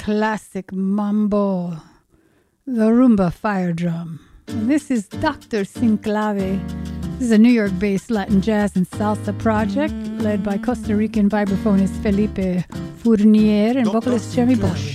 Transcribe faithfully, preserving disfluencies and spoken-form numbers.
classic mambo, the rumba fire drum. And this is Doctor Synclave. This is a New York-based Latin jazz and salsa project led by Costa Rican vibraphonist Felipe Fournier and vocalist Jeremy Bosch.